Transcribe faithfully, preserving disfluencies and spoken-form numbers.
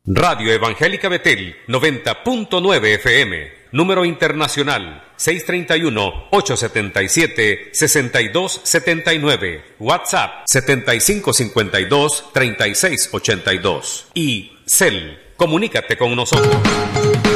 Radio Evangélica Betel, noventa punto nueve F M. Número internacional, seis tres uno, ocho siete siete, seis dos siete nueve. WhatsApp, setenta y cinco cincuenta y dos, treinta y seis ochenta y dos. Y Cel, comunícate con nosotros.